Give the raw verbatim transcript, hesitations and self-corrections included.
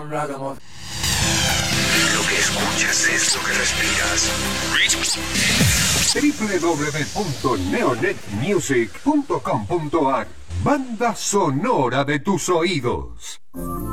Lo que escuchas es lo que respiras. doble u doble u doble u punto neonet music punto com punto a r Banda sonora de tus oídos.